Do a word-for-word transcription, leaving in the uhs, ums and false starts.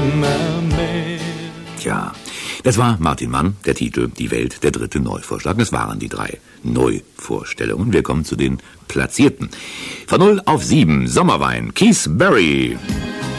nimmermehr. Tja, das war Martin Mann, der Titel Die Welt, der dritte Neuvorschlag. Das waren die drei Neuvorstellungen. Wir kommen zu den Platzierten. Von null auf sieben, Sommerwein, Keith Barry.